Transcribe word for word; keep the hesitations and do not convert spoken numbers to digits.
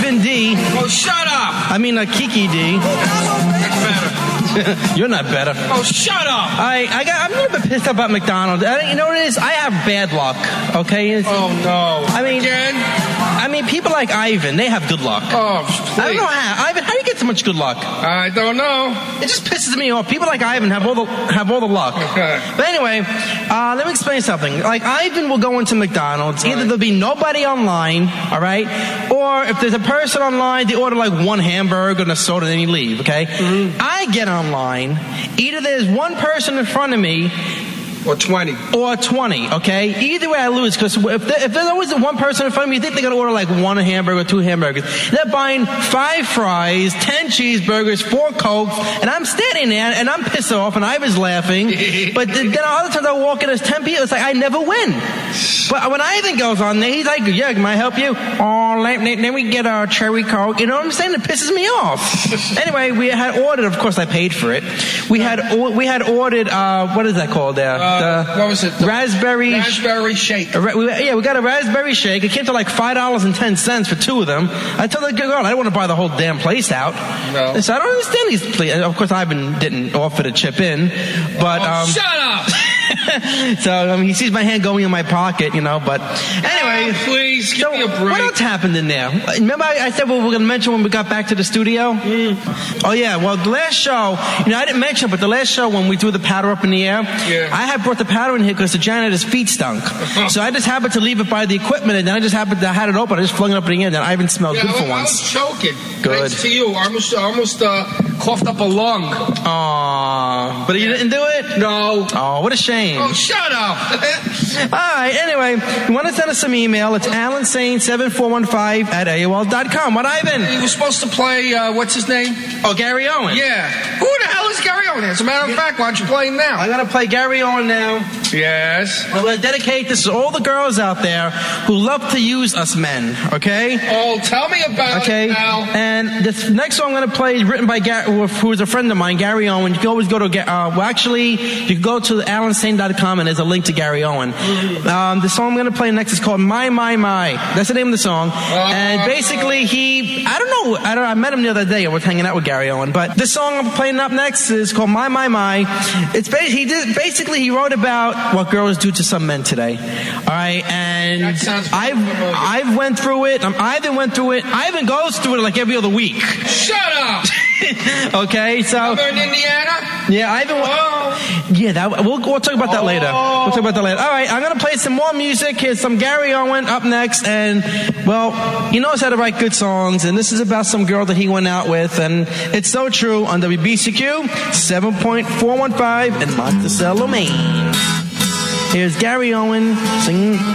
Ivan D. Oh, shut up. I mean, uh, Kiki D. That's better. You're not better. Oh, shut up. I, I got, I'm a little bit pissed off about McDonald's. I, you know what it is? I have bad luck, okay? It's, oh, no. I mean, Again? I mean, people like Ivan, they have good luck. Oh, please. I don't know how. Ivan, how do you get so much good luck? I don't know. It just pisses me off. People like Ivan have all the have all the luck. Okay. But anyway, uh, let me explain something. Like, Ivan will go into McDonald's. Either Right. there'll be nobody online, all right? Or if there's a person online, they order like one hamburger and a soda, and then you leave, okay? Mm-hmm. I get online. Either there's one person in front of me, Or twenty. or twenty, okay? Either way I lose, because if, there, if there's always one person in front of me, you think they're going to order like one hamburger, two hamburgers. They're buying five fries, ten cheeseburgers, four Cokes, and I'm standing there, and I'm pissed off, and Ivan's laughing. But then other times I walk in, there's ten people, it's like I never win. But when Ivan goes on there, he's like, yeah, can I help you? Oh, let, let, let me get a cherry Coke. You know what I'm saying? It pisses me off. Anyway, we had ordered, of course I paid for it. We had we had ordered, uh, what is that called there? Uh, The what was it? The raspberry raspberry shake. a ra- we, yeah, we got a raspberry shake. It came to like five dollars and ten cents for two of them. I told the girl I didn't want to buy the whole damn place out. No. So I don't understand these. Please. Of course, Ivan didn't offer to chip in, but Oh, um, shut up. so I mean, he sees my hand going in my pocket, you know. But anyway, Oh, please, give so me a break. what else happened in there? Remember, I, I said what we were going to mention when we got back to the studio. Mm. Oh yeah, well the last show, you know, I didn't mention, but the last show when we threw the powder up in the air, Yeah. I had brought the powder in here because the janitor's feet stunk. So I just happened to leave it by the equipment, and then I just happened to I had it open. I just flung it up in the air, and then Ivan smelled Yeah, good for I, I once. was choking. Good. Thanks to you. I almost, I almost uh, coughed up a lung. Aww, but you didn't do it. No. Oh, what a shame. Oh, shut up. All right, anyway, you want to send us some email, it's alan sane seven four one five at A O L dot com. What, Ivan? He was supposed to play, uh, what's his name? Oh, Gary Owen. Yeah. Who the hell is Gary Owen? As a matter of fact, why don't you play him now? I'm going to play Gary Owen now. Yes. I'm going to dedicate this to all the girls out there who love to use us men, okay? Oh, tell me about Okay, it now. and this next song I'm going to play is written by Gary, who is a friend of mine, Gary Owen. You can always go to, uh, well, actually, you can go to alan sane dot com and there's a link to Gary Owen. Um, the song I'm going to play next is called My, My, My. That's the name of the song. And basically, he, I don't know, I don't I met him the other day. I was hanging out with Gary Owen. But this song I'm playing up next is called My, My, My. It's ba- he did, basically, he wrote about what girls do to some men today. All right, and That sounds very I've, familiar. I've went through it. Um, Ivan went through it. Ivan goes through it like every other week. Shut up. Okay, so Over in Indiana? yeah, Ivan. Oh. Yeah, that, we'll, we'll talk about that later. We'll talk about that later. All right, I'm going to play some more music. Here's some Gary Owen up next. And, well, he knows how to write good songs. And this is about some girl that he went out with. And it's so true on W B C Q seven point four one five in Monticello, Maine. Here's Gary Owen singing